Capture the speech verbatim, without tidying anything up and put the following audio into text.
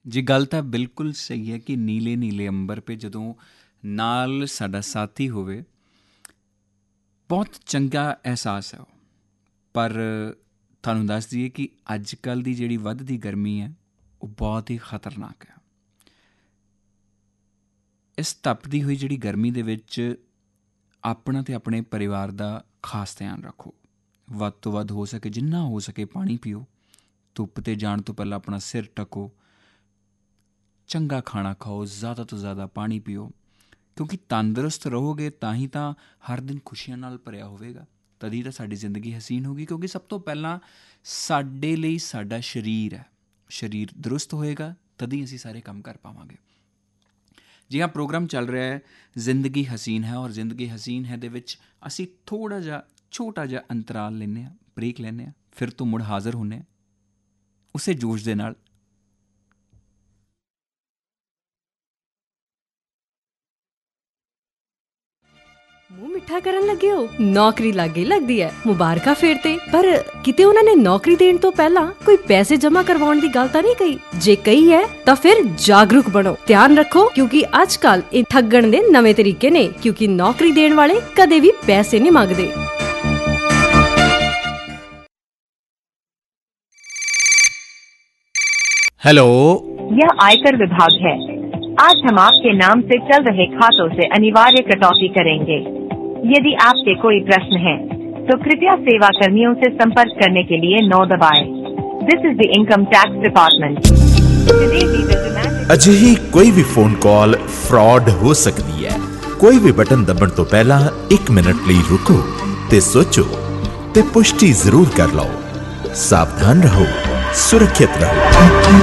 जी गल तां बिल्कुल सही है कि नीले नीले अंबर पे जदों नाल साडा साथी होवे बहुत चंगा एहसास है। पर तुहानूं दस दईए कि अज कल दी जिहड़ी वधदी गर्मी है वो बहुत ही खतरनाक है। इस तपदी हुई जिहड़ी गर्मी दे विच अपना ते अपने परिवार दा खास ध्यान रखो। वध तो वध हो सके जिन्ना हो सके पानी पीओ। धुप्प ते जाण तो पहला अपना सिर ढको। चंगा खाना खाओ, ज़्यादा तो ज़्यादा पानी पीओ, क्योंकि तंदुरुस्त रहोगे तां ही तां हर दिन खुशियां नाल भरिया होवेगा। तदी तां साडी जिंदगी हसीन होगी, क्योंकि सब तो पहला साडे लई साडा शरीर है। शरीर दुरुस्त होएगा तदी असीं सारे काम कर पावांगे। जी हाँ, प्रोग्राम चल रहा है जिंदगी हसीन है, और जिंदगी हसीन है दे विच असीं थोड़ा जिहा छोटा जिहा अंतराल लैंदे आ, ब्रेक लैंदे आ, फिर तो मुड़ हाज़र हुंदे आ उसे जोश दे नाल। ਮੂੰਹ ਮਿੱਠਾ ਕਰਨ ਲੱਗੇ ਹੋ? ਨੌਕਰੀ ਲੱਗੇ ਲੱਗਦੀ ਹੈ, ਮੁਬਾਰਕਾਂ ਫੇਰ ਤੇ। ਪਰ ਕਿਤੇ ਉਹਨਾਂ ਨੇ ਨੌਕਰੀ ਦੇਣ ਤੋਂ ਪਹਿਲਾਂ ਕੋਈ ਪੈਸੇ ਜਮ੍ਹਾਂ ਕਰਵਾਉਣ ਦੀ ਗੱਲ ਤਾਂ ਨਹੀਂ ਕਹੀ? ਜੇ ਕਹੀ ਹੈ ਤਾਂ ਫਿਰ ਜਾਗਰੂਕ ਬਣੋ, ਧਿਆਨ ਰੱਖੋ, ਕਿਉਂਕਿ ਅੱਜ ਕੱਲ ਇਹ ਠੱਗਣ ਦੇ ਨਵੇਂ ਤਰੀਕੇ ਨੇ। ਕਿਉਂਕਿ ਨੌਕਰੀ ਦੇਣ ਵਾਲੇ ਕਦੇ ਵੀ ਪੈਸੇ ਨਹੀਂ ਮੰਗਦੇ। हेलो, यह आयकर विभाग है। आज हम आपके नाम से चल रहे खातों से अनिवार्य कटौती करेंगे। यदि आपके कोई प्रश्न है तो कृपया सेवा कर्मियों से संपर्क करने के लिए नौ दबाएं। This is the income tax department. अजिही कोई भी फोन कॉल फ्रॉड हो सकती है। कोई भी बटन दबण तो पहला एक मिनट ਲਈ रुको ते सोचो ते पुष्टि जरूर कर लो। सावधान रहो, सुरक्षित रहो।